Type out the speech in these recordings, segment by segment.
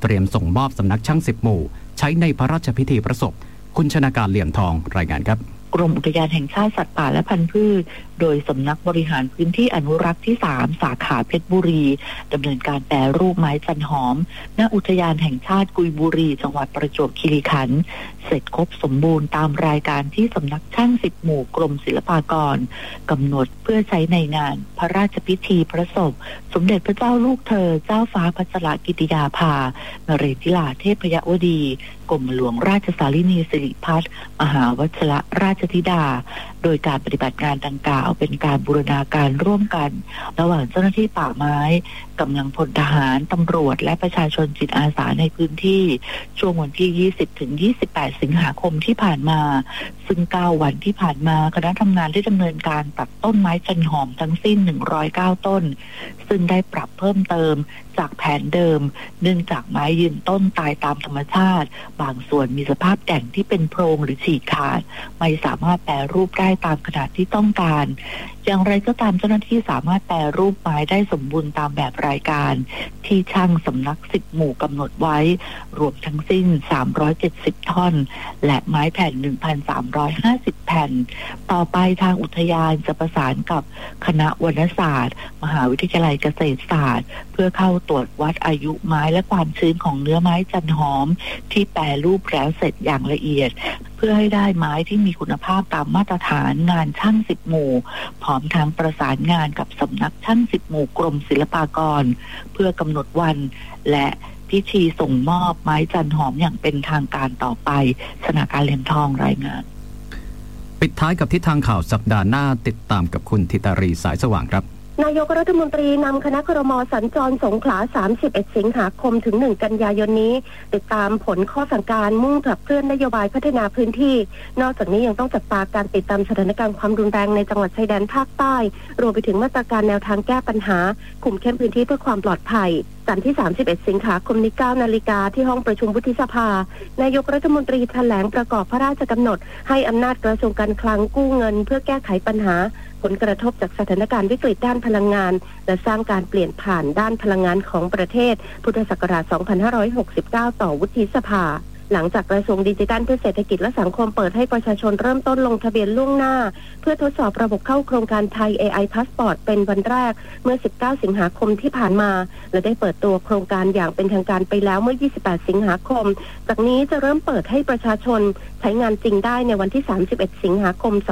เตรียมส่งมอบสำนักช่าง10 หมู่ใช้ในพระราชพิธีประสบคุณชนาการเหลี่ยมทองรายงานครับกรมอุทยานแห่งชาติสัตว์ป่าและพันธุ์พืชโดยสำนักบริหารพื้นที่อนุรักษ์ที่3สาขาเพชรบุรีดำเนินการแปรรูปไม้จันหอมณอุทยานแห่งชาติกุยบุรีจังหวัดประจวบคีรีขันธ์เสร็จครบสมบูรณ์ตามรายการที่สำนักช่าง10 หมู่กรมศิลปากรกำหนดเพื่อใช้ในงานพระราชพิธีประสบสมเด็จพระเจ้าลูกเธอเจ้าฟ้าพัชรกิติยาภานเรศวราเทพยวดีกรมหลวงราชสารินีสิริพัฒน์มหาวชิรราชธิดาโดยการปฏิบัติงานดังกล่าวเป็นการบูรณาการร่วมกันระหว่างเจ้าหน้าที่ป่าไม้กำลังพลทหารตำรวจและประชาชนจิตอาสาในพื้นที่ช่วงวันที่ 20 ถึง 28 สิงหาคมที่ผ่านมาซึ่ง9 วันที่ผ่านมาคณะทำงานได้ดำเนินการตัดต้นไม้จันหอมทั้งสิ้น109 ต้นซึ่งได้ปรับเพิ่มเติมจากแผนเดิมเนื่องจากไม้ยืนต้นตายตามธรรมชาติบางส่วนมีสภาพแก่นที่เป็นโพรงหรือฉีกขาดไม่สามารถแปรรูปได้ตามขนาดที่ต้องการอย่างไรก็ตามเจ้าหน้าที่สามารถแปรรูปไม้ได้สมบูรณ์ตามแบบรายการที่ช่างสำนัก10 หมู่กำหนดไว้รวมทั้งสิ้น370 ท่อนและไม้แผ่น 1,350 แผ่นต่อไปทางอุทยานจะประสานกับคณะวรรณศาสตร์มหาวิทยาลัยเกษตรศาสตร์เพื่อเข้าตรวจวัดอายุไม้และความชื้นของเนื้อไม้จันหอมที่แปรรูปแล้วเสร็จอย่างละเอียดเพื่อให้ได้ไม้ที่มีคุณภาพตามมาตรฐานงานช่าง10 หมู่พร้อมทั้งประสานงานกับสำนักช่าง10 หมู่กรมศิลปากรเพื่อกำหนดวันและพิธีส่งมอบไม้จันหอมอย่างเป็นทางการต่อไปชนาการเหลี่ยมทองรายงานปิดท้ายกับทิศทางข่าวสัปดาห์หน้าติดตามกับคุณธิตารีสายสว่างครับนายกรัฐมนตรีนำคณะครม.สัญจรสงขลา31 สิงหาคมถึง1 กันยายนนี้ติดตามผลข้อสั่งการมุ่งขับเคลื่อนนโยบายพัฒนาพื้นที่นอกจากนี้ยังต้องจับตาการติดตามสถานการณ์ความรุนแรงในจังหวัดชายแดนภาคใต้รวมไปถึงมาตรการแนวทางแก้ปัญหาคุมเข้มพื้นที่เพื่อความปลอดภัยจันทร์ที่31 สิงหาคมนี้ 9 นาฬิกาที่ห้องประชุมวุฒิสภานายกรัฐมนตรีแถลงประกอบพระราชกำหนดให้อำนาจกระทรวงการคลังกู้เงินเพื่อแก้ไขปัญหาผลกระทบจากสถานการณ์วิกฤตด้านพลังงานและสร้างการเปลี่ยนผ่านด้านพลังงานของประเทศพุทธศักราช 2569 ต่อวุฒิสภาหลังจากกระทรวงดิจิทัลเพื่อเศรษฐกิจและสังคมเปิดให้ประชาชนเริ่มต้นลงทะเบียนล่วงหน้าเพื่อทดสอบระบบเข้าโครงการไทย AI Passport เป็นวันแรกเมื่อ 19 สิงหาคมที่ผ่านมาและได้เปิดตัวโครงการอย่างเป็นทางการไปแล้วเมื่อ 28 สิงหาคมจากนี้จะเริ่มเปิดให้ประชาชนใช้งานจริงได้ในวันที่ 31 สิงหาคม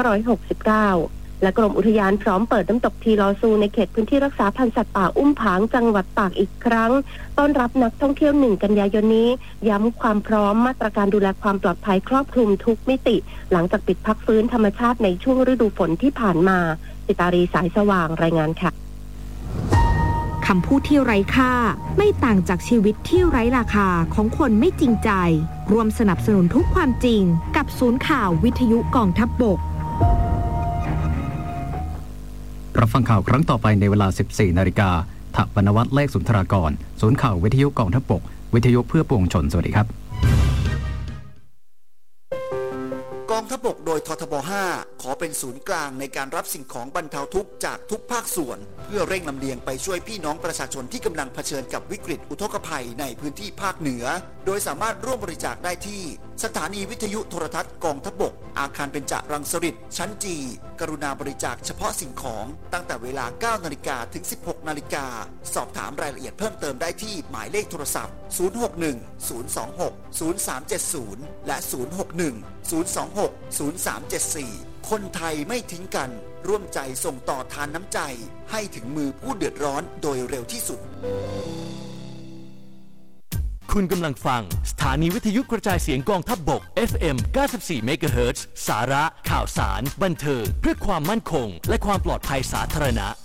2569และกรมอุทยานพร้อมเปิดน้ำตกทีลอซูในเขตพื้นที่รักษาพันธุ์สัตว์ป่าอุ้มผางจังหวัดตากอีกครั้งต้อนรับนักท่องเที่ยว1 กันยายนนี้ย้ำความพร้อมมาตรการดูแลความปลอดภัยครอบคลุมทุกมิติหลังจากปิดพักฟื้นธรรมชาติในช่วงฤดูฝนที่ผ่านมาสิตารีสายสว่างรายงานค่ะคำพูดที่ไร้ค่าไม่ต่างจากชีวิตที่ไร้ราคาของคนไม่จริงใจรวมสนับสนุนทุกความจริงกับศูนย์ข่าววิทยุกองทัพบกรับฟังข่าวครั้งต่อไปในเวลา 14 นาฬิกาถปนวัฒน์เลขสุนทรากรศูนย์ข่าววิทยุกองทัพบกวิทยุเพื่อปวงชนสวัสดีครับกองทัพบกโดยททบ 5 ขอเป็นศูนย์กลางในการรับสิ่งของบรรเทาทุกข์จากทุกภาคส่วนเพื่อเร่งลำเลียงไปช่วยพี่น้องประชาชนที่กำลังเผชิญกับวิกฤตอุทกภัยในพื้นที่ภาคเหนือโดยสามารถร่วมบริจาคได้ที่สถานีวิทยุโทรทัศน์กองทัพบกอาคารเบญจรังสฤษฎ์ชั้นจีกรุณาบริจาคเฉพาะสิ่งของตั้งแต่เวลา 9 นาฬิกาถึง 16 นาฬิกาสอบถามรายละเอียดเพิ่มเติมได้ที่หมายเลขโทรศัพท์ 061-026-0370 และ 061-026-0374 คนไทยไม่ทิ้งกันร่วมใจส่งต่อทานน้ำใจให้ถึงมือผู้เดือดร้อนโดยเร็วที่สุดคุณกำลังฟังสถานีวิทยุกระจายเสียงกองทัพบก FM 94 MHz สาระข่าวสารบันเทิงเพื่อความมั่นคงและความปลอดภัยสาธารณะ